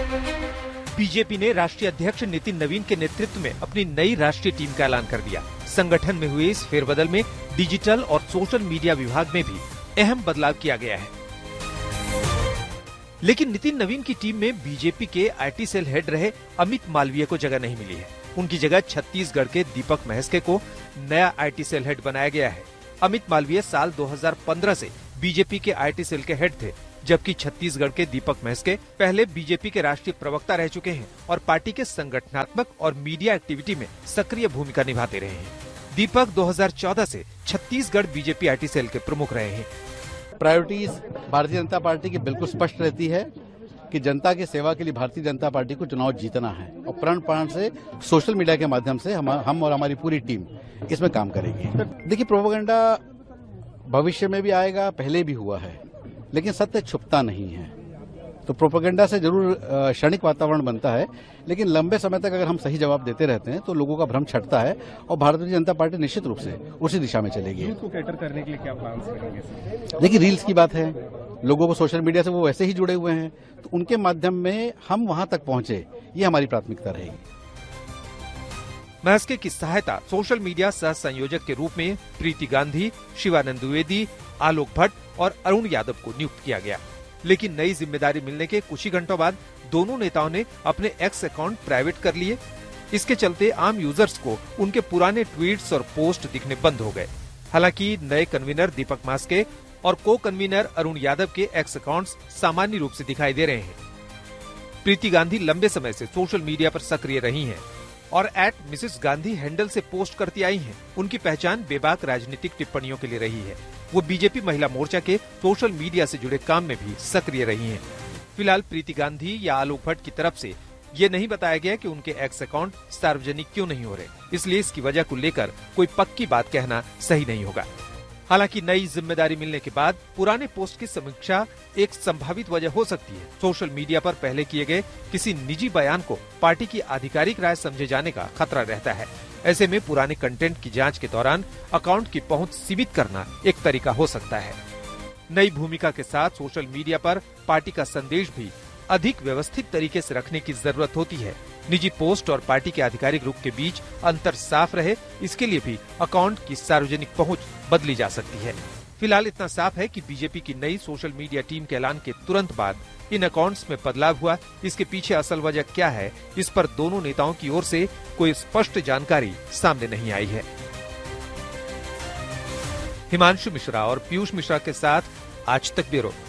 BJP ने राष्ट्रीय अध्यक्ष नितिन नवीन के नेतृत्व में अपनी नई राष्ट्रीय टीम का ऐलान कर दिया। संगठन में हुए इस फेरबदल में डिजिटल और सोशल मीडिया विभाग में भी अहम बदलाव किया गया है। लेकिन नितिन नवीन की टीम में बीजेपी के आईटी सेल हेड रहे अमित मालवीय को जगह नहीं मिली है। उनकी जगह छत्तीसगढ़ के दीपक महस्के को नया आईटी सेल हेड बनाया गया है। अमित मालवीय साल 2015 से बीजेपी के आईटी सेल के हेड थे, जबकि छत्तीसगढ़ के दीपक महस्के पहले बीजेपी के राष्ट्रीय प्रवक्ता रह चुके हैं और पार्टी के संगठनात्मक और मीडिया एक्टिविटी में सक्रिय भूमिका निभाते रहे हैं। दीपक 2014 से छत्तीसगढ़ बीजेपी आईटी सेल के प्रमुख रहे हैं। प्रायोरिटीज भारतीय जनता पार्टी की बिल्कुल स्पष्ट रहती है कि जनता की सेवा के लिए भारतीय जनता पार्टी को चुनाव जीतना है और प्रण प्राण से सोशल मीडिया के माध्यम से हम और हमारी पूरी टीम इसमें काम करेगी। देखिए, प्रोपेगेंडा भविष्य में भी आएगा, पहले भी हुआ है, लेकिन सत्य छुपता नहीं है। तो प्रोपेगेंडा से जरूर क्षणिक वातावरण बनता है, लेकिन लंबे समय तक अगर हम सही जवाब देते रहते हैं तो लोगों का भ्रम छटता है और भारतीय जनता पार्टी निश्चित रूप से उसी दिशा में चलेगी। यूथ को कैटर करने के लिए क्या प्लान करेंगे? देखिए, रील्स की बात है, लोगों को सोशल मीडिया से वो वैसे ही जुड़े हुए हैं, तो उनके माध्यम में हम वहां तक पहुंचे, ये हमारी प्राथमिकता रहेगी। महस्के की सहायता सोशल मीडिया सह संयोजक के रूप में प्रीति गांधी, शिवानंद द्विवेदी, आलोक भट्ट और अरुण यादव को नियुक्त किया गया। लेकिन नई जिम्मेदारी मिलने के कुछ ही घंटों बाद दोनों नेताओं ने अपने एक्स अकाउंट प्राइवेट कर लिए। इसके चलते आम यूजर्स को उनके पुराने ट्वीट्स और पोस्ट दिखने बंद हो गए। हालांकि नए कन्वीनर दीपक महस्के और को कन्वीनर अरुण यादव के एक्स अकाउंट्स सामान्य रूप से दिखाई दे रहे हैं। प्रीति गांधी लंबे समय से सोशल मीडिया पर सक्रिय रही हैं और @मिसेस गांधी हैंडल से पोस्ट करती आई हैं। उनकी पहचान बेबाक राजनीतिक टिप्पणियों के लिए रही है। वो बीजेपी महिला मोर्चा के सोशल मीडिया से जुड़े काम में भी सक्रिय रही हैं। फिलहाल प्रीति गांधी या आलोक भट्ट की तरफ से ये नहीं बताया गया कि उनके एक्स अकाउंट सार्वजनिक क्यों नहीं हो रहे, इसलिए इसकी वजह को लेकर कोई पक्की बात कहना सही नहीं होगा। हालांकि नई जिम्मेदारी मिलने के बाद पुराने पोस्ट की समीक्षा एक संभावित वजह हो सकती है। सोशल मीडिया पर पहले किए गए किसी निजी बयान को पार्टी की आधिकारिक राय समझे जाने का खतरा रहता है। ऐसे में पुराने कंटेंट की जांच के दौरान अकाउंट की पहुंच सीमित करना एक तरीका हो सकता है। नई भूमिका के साथ सोशल मीडिया पर पार्टी का संदेश भी अधिक व्यवस्थित तरीके से रखने की जरूरत होती है। निजी पोस्ट और पार्टी के आधिकारिक रुख के बीच अंतर साफ रहे, इसके लिए भी अकाउंट की सार्वजनिक पहुंच बदली जा सकती है। फिलहाल इतना साफ है कि बीजेपी की नई सोशल मीडिया टीम के ऐलान के तुरंत बाद इन अकाउंट्स में बदलाव हुआ। इसके पीछे असल वजह क्या है, इस पर दोनों नेताओं की ओर से कोई स्पष्ट जानकारी सामने नहीं आई है। हिमांशु मिश्रा और पीयूष मिश्रा के साथ आज तक ब्यूरो।